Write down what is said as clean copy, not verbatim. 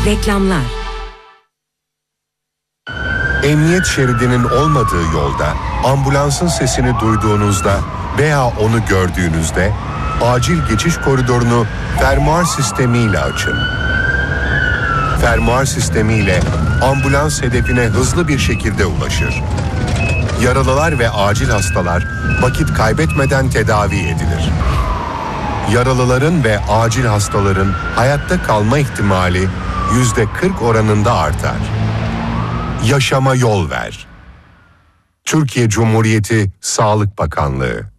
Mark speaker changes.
Speaker 1: Reklamlar.
Speaker 2: Emniyet şeridinin olmadığı yolda ambulansın sesini duyduğunuzda veya onu gördüğünüzde acil geçiş koridorunu fermuar sistemiyle açın. Fermuar sistemiyle ambulans hedefine hızlı bir şekilde ulaşır. Yaralılar ve acil hastalar vakit kaybetmeden tedavi edilir. Yaralıların ve acil hastaların hayatta kalma ihtimali %40 oranında artar. Yaşama yol ver. Türkiye Cumhuriyeti Sağlık Bakanlığı.